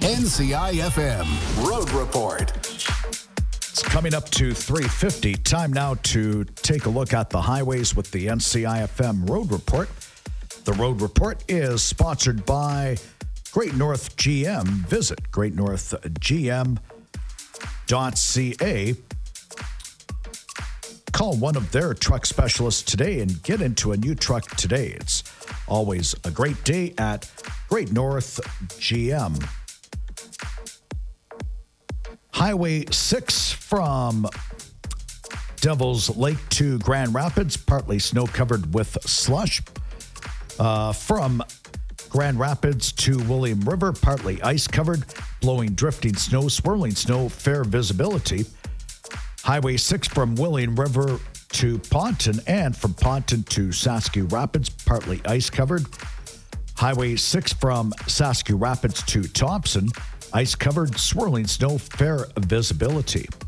NCIFM Road Report. It's coming up to 3:50. Time now to take a look at the highways with the NCIFM Road Report. The Road Report is sponsored by Great North GM. Visit greatnorthgm.ca. Call one of their truck specialists today and get into a new truck today. It's always a great day at Great North GM. Highway 6 from Devil's Lake to Grand Rapids, partly snow-covered with slush. From Grand Rapids to William River, partly ice-covered, blowing, drifting snow, swirling snow, fair visibility. Highway 6 from William River to Ponton and from Ponton to Saskia Rapids, partly ice-covered. Highway 6 from Saskia Rapids to Thompson, ice-covered, swirling snow, fair visibility.